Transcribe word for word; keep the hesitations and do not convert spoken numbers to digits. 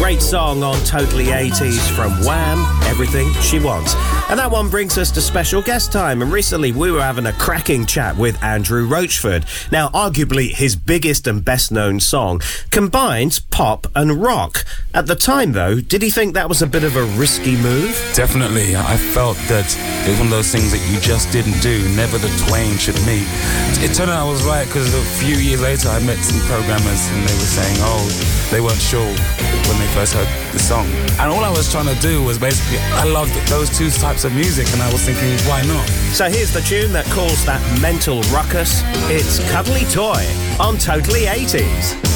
Great song on Totally eighties from Wham, Everything She Wants. And that one brings us to special guest time. And recently we were having a cracking chat with Andrew Roachford. Now, arguably his biggest and best known song combines pop and rock. At the time, though, did he think that was a bit of a risky move? Definitely. I felt that it was one of those things that you just didn't do. Never the twain should meet. It turned out I was right, because a few years later I met some programmers and they were saying, oh, they weren't sure when they first heard the song. And all I was trying to do was basically, I loved those two types of music, and I was thinking, why not? So here's the tune that caused that mental ruckus. It's Cuddly Toy on Totally eighties.